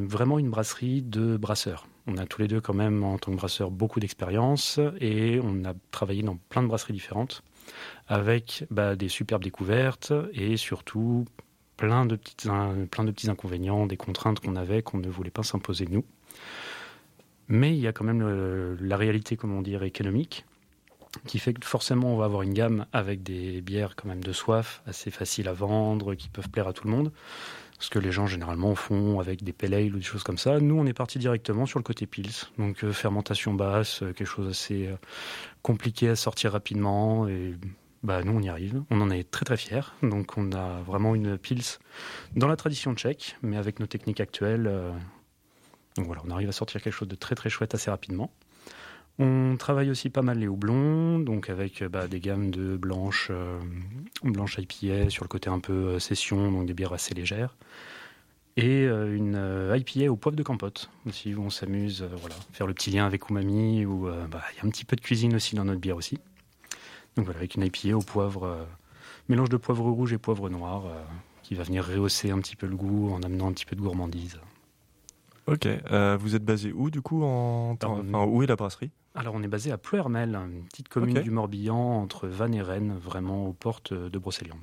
vraiment une brasserie de brasseurs. On a tous les deux quand même, en tant que brasseurs, beaucoup d'expérience et on a travaillé dans plein de brasseries différentes avec des superbes découvertes et surtout plein de petits inconvénients, des contraintes qu'on avait, qu'on ne voulait pas s'imposer nous. Mais il y a quand même la réalité, comment dire, économique, qui fait que forcément on va avoir une gamme avec des bières quand même de soif, assez faciles à vendre, qui peuvent plaire à tout le monde. Ce que les gens généralement font avec des pale ale ou des choses comme ça. Nous, on est parti directement sur le côté pils. Donc fermentation basse, quelque chose assez compliqué à sortir rapidement. Et nous, on y arrive. On en est très très fiers. Donc on a vraiment une pils dans la tradition tchèque, mais avec nos techniques actuelles. Donc voilà, on arrive à sortir quelque chose de très très chouette assez rapidement. On travaille aussi pas mal les houblons, donc avec des gammes de blanches IPA sur le côté un peu session, donc des bières assez légères. Et une IPA au poivre de Campote, aussi, où on s'amuse, faire le petit lien avec umami, où il y a un petit peu de cuisine aussi dans notre bière aussi. Donc voilà, avec une IPA au poivre, mélange de poivre rouge et poivre noir, qui va venir rehausser un petit peu le goût en amenant un petit peu de gourmandise. Ok, vous êtes basé où du coup où est la brasserie ? Alors on est basé à Ploërmel, une petite commune du Morbihan entre Vannes et Rennes, vraiment aux portes de Brocéliande.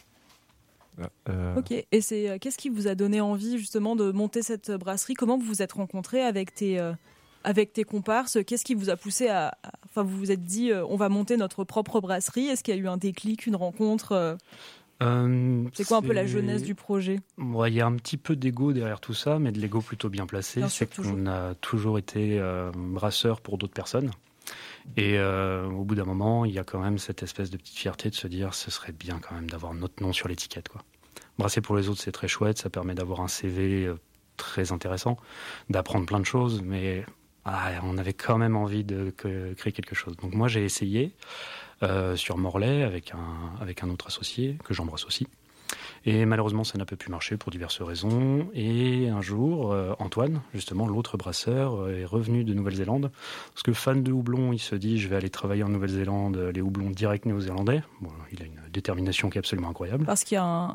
Ok, et qu'est-ce qui vous a donné envie justement de monter cette brasserie ? Comment vous vous êtes rencontrés avec tes comparses ? Qu'est-ce qui vous a poussé vous vous êtes dit on va monter notre propre brasserie ? Est-ce qu'il y a eu un déclic, une rencontre c'est quoi un peu la genèse du projet ? Il y a un petit peu d'ego derrière tout ça, mais de l'ego plutôt bien placé. C'est qu'on a toujours été brasseur pour d'autres personnes. Et au bout d'un moment, il y a quand même cette espèce de petite fierté de se dire ce serait bien quand même d'avoir notre nom sur l'étiquette, quoi. Brasser pour les autres, c'est très chouette, ça permet d'avoir un CV très intéressant, d'apprendre plein de choses, mais on avait quand même envie de créer quelque chose. Donc moi, j'ai essayé sur Morlaix avec un autre associé que j'embrasse aussi. Et malheureusement, ça n'a pas pu marcher pour diverses raisons. Et un jour, Antoine, justement, l'autre brasseur, est revenu de Nouvelle-Zélande. Parce que fan de houblon, il se dit, je vais aller travailler en Nouvelle-Zélande, les houblons direct néo-zélandais. Bon, il a une détermination qui est absolument incroyable. Parce qu'il y a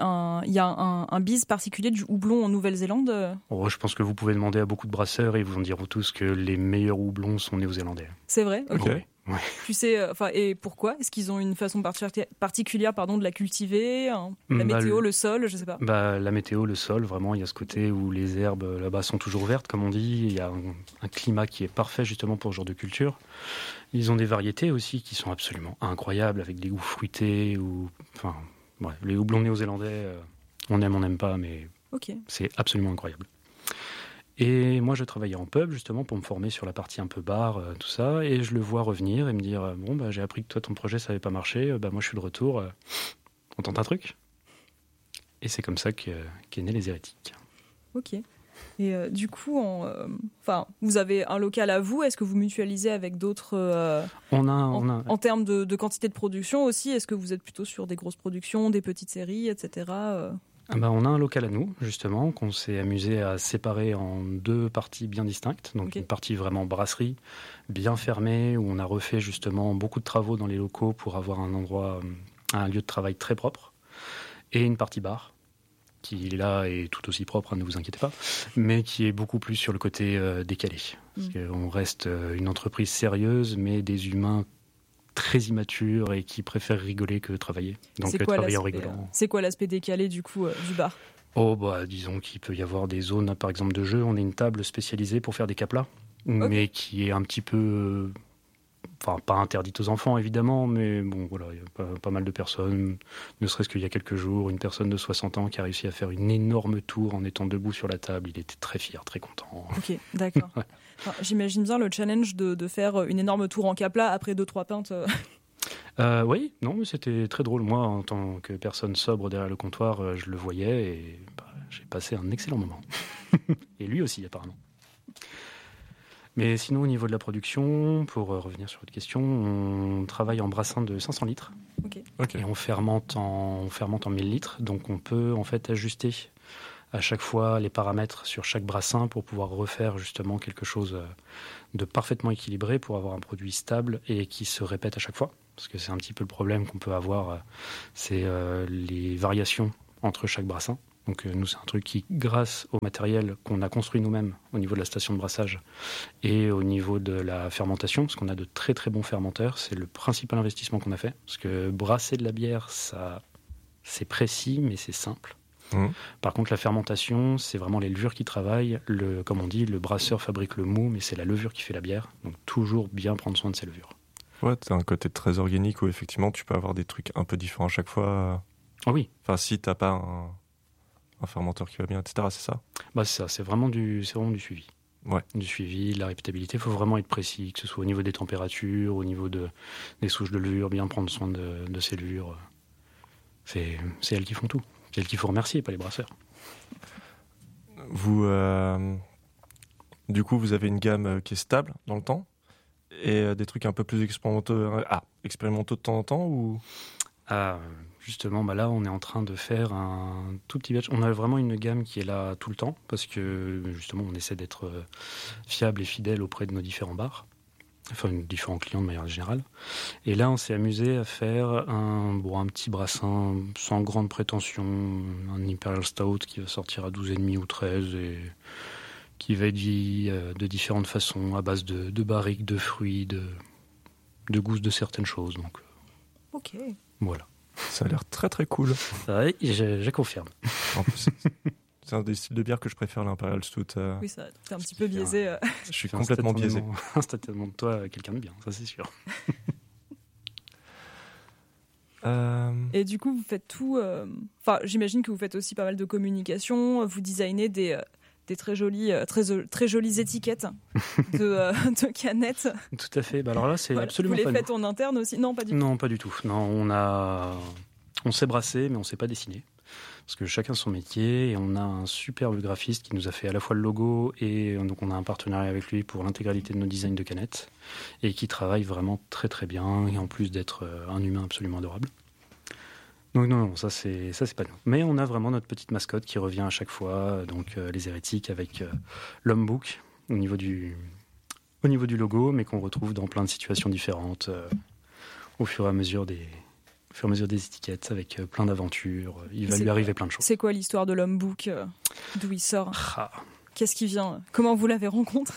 un bise particulier du houblon en Nouvelle-Zélande. Je pense que vous pouvez demander à beaucoup de brasseurs et ils vous diront tous que les meilleurs houblons sont néo-zélandais. C'est vrai ? Ok. Ouais. Tu sais, et pourquoi ? Est-ce qu'ils ont une façon particulière de la cultiver ? La météo, le sol, je sais pas. La météo, le sol, vraiment, il y a ce côté où les herbes là-bas sont toujours vertes, comme on dit. Il y a un climat qui est parfait justement pour ce genre de culture. Ils ont des variétés aussi qui sont absolument incroyables, avec des goûts fruités. Les houblons néo-zélandais, on aime, on n'aime pas, mais c'est absolument incroyable. Et moi, je travaillais en pub, justement, pour me former sur la partie un peu bar, tout ça. Et je le vois revenir et me dire, j'ai appris que toi, ton projet, ça n'avait pas marché. Moi, je suis de retour. On tente un truc. Et c'est comme ça qu'est né Les Hérétiques. Ok. Et du coup, vous avez un local à vous. Est-ce que vous mutualisez avec d'autres en termes de quantité de production aussi, est-ce que vous êtes plutôt sur des grosses productions, des petites séries, etc. On a un local à nous, justement, qu'on s'est amusé à séparer en deux parties bien distinctes. Donc une partie vraiment brasserie, bien fermée, où on a refait justement beaucoup de travaux dans les locaux pour avoir un lieu de travail très propre. Et une partie bar, qui là est tout aussi propre, ne vous inquiétez pas, mais qui est beaucoup plus sur le côté décalé. Parce qu'on reste une entreprise sérieuse, mais des humains très immatures et qui préfèrent rigoler que travailler. Donc travailler en rigolant. C'est quoi l'aspect décalé du coup du bar ? Disons qu'il peut y avoir des zones, par exemple, de jeu. On est une table spécialisée pour faire des caplas, mais qui est un petit peu... pas interdite aux enfants, évidemment, mais bon, voilà, il y a pas mal de personnes, ne serait-ce qu'il y a quelques jours, une personne de 60 ans qui a réussi à faire une énorme tour en étant debout sur la table. Il était très fier, très content. Ok, d'accord. Ouais. J'imagine bien le challenge de faire une énorme tour en capla après 2-3 pintes. Oui, non, mais c'était très drôle. Moi, en tant que personne sobre derrière le comptoir, je le voyais et j'ai passé un excellent moment. Et lui aussi, apparemment. Mais sinon, au niveau de la production, pour revenir sur votre question, on travaille en brassin de 500 litres. Okay. Et on fermente en 1000 litres. Donc on peut en fait ajuster à chaque fois les paramètres sur chaque brassin pour pouvoir refaire justement quelque chose de parfaitement équilibré pour avoir un produit stable et qui se répète à chaque fois. Parce que c'est un petit peu le problème qu'on peut avoir, c'est les variations entre chaque brassin. Donc nous, c'est un truc qui, grâce au matériel qu'on a construit nous-mêmes au niveau de la station de brassage et au niveau de la fermentation, parce qu'on a de très très bons fermenteurs, c'est le principal investissement qu'on a fait. Parce que brasser de la bière, c'est précis, mais c'est simple. Par contre, la fermentation, c'est vraiment les levures qui travaillent. Comme on dit, le brasseur fabrique le mou, mais c'est la levure qui fait la bière. Donc toujours bien prendre soin de ces levures. Ouais, t'as un côté très organique où effectivement tu peux avoir des trucs un peu différents à chaque fois. Ah oui. Enfin, si t'as pas un fermenteur qui va bien, etc., c'est ça? Bah, c'est ça, c'est vraiment du suivi. Ouais. Du suivi, de la répétabilité. Il faut vraiment être précis, que ce soit au niveau des températures, au niveau des souches de levure, bien prendre soin de ces levures. C'est elles qui font tout. C'est elles qu'il faut remercier, pas les brasseurs. Du coup, vous avez une gamme qui est stable dans le temps et des trucs un peu plus expérimentaux de temps en temps ou... Justement, là, on est en train de faire un tout petit batch. On a vraiment une gamme qui est là tout le temps parce que, justement, on essaie d'être fiable et fidèle auprès de nos différents bars, enfin, différents clients de manière générale. Et là, on s'est amusé à faire un petit brassin sans grande prétention, un Imperial Stout qui va sortir à 12,5 ou 13 et qui va être dit de différentes façons, à base de barriques, de fruits, de gousses de certaines choses. Donc, ok. Voilà. Ça a l'air très très cool. Oui, je confirme. En plus, c'est un des styles de bière que je préfère, l'Imperial Stout. Oui, ça, t'es un petit peu biaisé. Je suis complètement biaisé. Instantanément de toi, quelqu'un de bien, ça c'est sûr. Et du coup, vous faites tout... Enfin, j'imagine que vous faites aussi pas mal de communication, vous designez des très jolies étiquettes de canettes. Tout à fait. Alors là, c'est absolument pas nous. Vous les faites en interne aussi? Non, pas du tout. Non, pas du tout. Non, on sait brasser, mais on sait pas dessiner. Parce que chacun son métier, et on a un superbe graphiste qui nous a fait à la fois le logo, et donc on a un partenariat avec lui pour l'intégralité de nos designs de canettes, et qui travaille vraiment très très bien, et en plus d'être un humain absolument adorable. Donc non, ça c'est pas nous. Mais on a vraiment notre petite mascotte qui revient à chaque fois, donc les hérétiques avec l'homme bouc au niveau du logo, mais qu'on retrouve dans plein de situations différentes au fur et à mesure des étiquettes, avec plein d'aventures. Il va lui arriver plein de choses. C'est quoi l'histoire de l'homme bouc? D'où il sort? Qu'est-ce qui vient? Comment vous l'avez rencontré?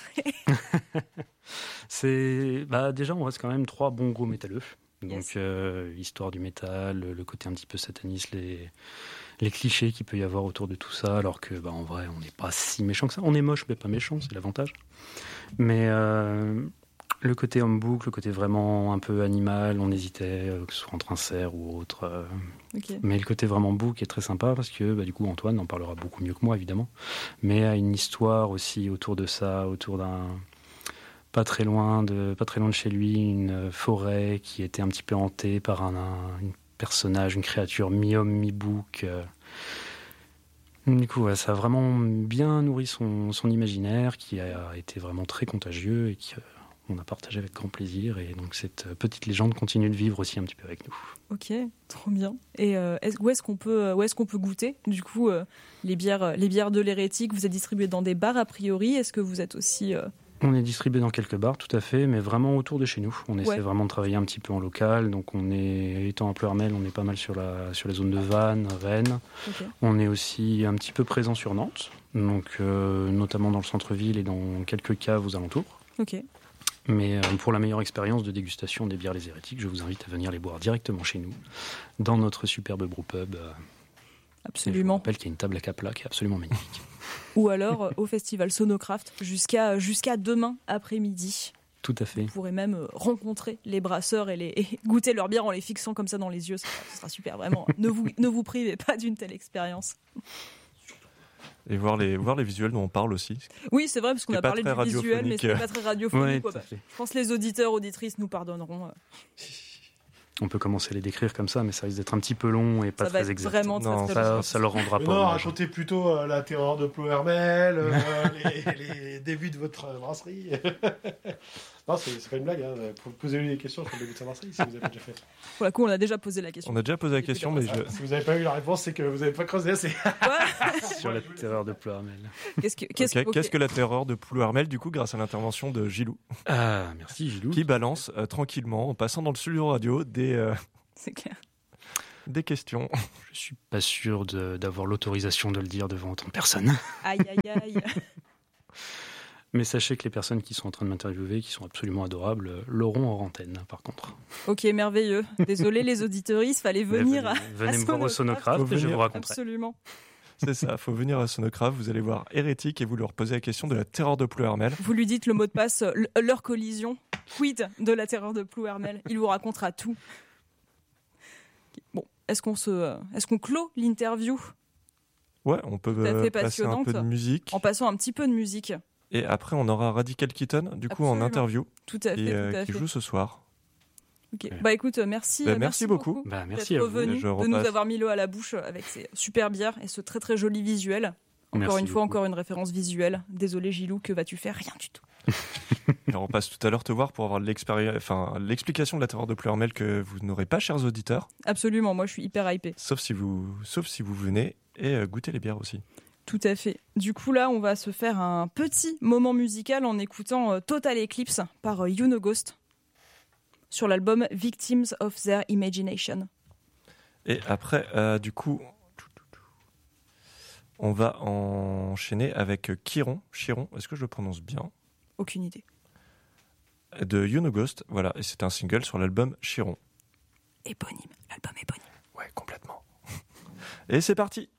Déjà, on reste quand même 3 bons gros métalleux. Donc, histoire du métal, le côté un petit peu sataniste, les clichés qu'il peut y avoir autour de tout ça, alors que, en vrai, on n'est pas si méchant que ça. On est moche, mais pas méchant, c'est l'avantage. Mais le côté homme bouc, le côté vraiment un peu animal, on hésitait, que ce soit entre un cerf ou autre. Okay. Mais le côté vraiment bouc est très sympa parce que, du coup, Antoine en parlera beaucoup mieux que moi, évidemment, mais a une histoire aussi autour de ça, autour d'un... Pas très loin de chez lui, une forêt qui était un petit peu hantée par un personnage, une créature mi-homme, mi-bouc. Du coup, ça a vraiment bien nourri son imaginaire, qui a été vraiment très contagieux et qu'on a partagé avec grand plaisir. Et donc cette petite légende continue de vivre aussi un petit peu avec nous. Ok, trop bien. Et où est-ce qu'on peut goûter du coup les bières de l'hérétique? Vous êtes distribué dans des bars a priori. Est-ce que vous êtes aussi On est distribué dans quelques bars, tout à fait, mais vraiment autour de chez nous. On essaie vraiment de travailler un petit peu en local. Donc, étant à Ploërmel, on est pas mal sur la zone de Vannes, Rennes. Okay. On est aussi un petit peu présent sur Nantes, donc notamment dans le centre-ville et dans quelques caves aux alentours. Ok. Mais pour la meilleure expérience de dégustation des bières les hérétiques, je vous invite à venir les boire directement chez nous, dans notre superbe brewpub. Absolument. Je vous rappelle qu'il y a une table à capla qui est absolument magnifique. Ou alors au festival Sonocraft jusqu'à demain après-midi. Tout à fait. Vous pourrez même rencontrer les brasseurs et goûter leur bière en les fixant comme ça dans les yeux. Ce sera super, vraiment. Ne vous privez pas d'une telle expérience. Et voir les visuels dont on parle aussi. Oui, c'est vrai, parce qu'on a parlé du visuel, mais c'est pas très radiophonique. Ouais, je pense que les auditeurs, auditrices nous pardonneront. On peut commencer à les décrire comme ça, mais ça risque d'être un petit peu long et pas très exact. Vraiment ça leur rendra pas. Non, racontez plutôt la terreur de Ploërmel, les débuts de votre brasserie. Non, c'est pas une blague. Posez-lui des questions sur le début de sa brasserie si vous n'avez pas déjà fait. Pour le coup, on a déjà posé la question. On a déjà posé la question, mais si vous n'avez pas eu la réponse, c'est que vous n'avez pas creusé assez. Sur la terreur de Ploërmel. Qu'est-ce que la terreur de Ploërmel, du coup, grâce à l'intervention de Gilou? Merci Gilou. Qui balance tranquillement, en passant dans le studio radio, C'est clair. des questions. Je suis pas sûr d'avoir l'autorisation de le dire devant autant de personnes. Aïe, aïe, aïe. Mais sachez que les personnes qui sont en train de m'interviewer, qui sont absolument adorables, l'auront en antenne, par contre. Ok, merveilleux. Désolé les auditeuristes, fallait venir à Venez me voir au Sonocraft. Sonocraft et je vous raconterai. Absolument. C'est ça, faut venir à Sonocraft, vous allez voir Hérétique et vous leur posez la question de la terreur de Plouermel. Vous lui dites le mot de passe, leur collision, quid de la terreur de Plouermel. Il vous racontera tout. Bon, est-ce qu'on clôt l'interview Ouais, on peut Tout à fait passer un peu de musique. en passant un petit peu de musique? Et après, on aura Radical Kitten, du coup, en Absolument. interview, Tout à fait, et, tout à qui fait. joue ce soir. Ok. Bah écoute, merci. Merci beaucoup. Bah, merci d'être à vous. revenu, Je de nous repasse. avoir mis l'eau à la bouche avec ces super bières et ce très très joli visuel. Encore Merci une fois, beaucoup. encore une référence visuelle. Désolé Gilou, que vas-tu faire? Rien du tout. Et on passe tout à l'heure te voir pour avoir l'explication de la terreur de Plouermel que vous n'aurez pas, chers auditeurs, Absolument, moi je suis hyper hypée. sauf si vous venez et goûtez les bières aussi. Tout à fait. Du coup là, on va se faire un petit moment musical en écoutant Total Eclipse par You Know Ghost sur l'album Victims of Their Imagination. Et après, du coup, on va enchaîner avec Chiron, est-ce que je le prononce bien, Aucune idée. de You Know Ghost, voilà, et c'est un single sur l'album Chiron. Éponyme, l'album éponyme. Ouais, complètement. Et c'est parti.